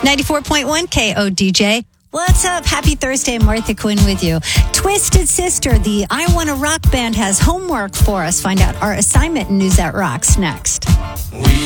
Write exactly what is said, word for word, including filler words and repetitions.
ninety-four point one K O D J. What's up? Happy Thursday. Martha Quinn with you. Twisted Sister, the I Wanna Rock band, has homework for us. Find out our assignment in News That Rocks next. We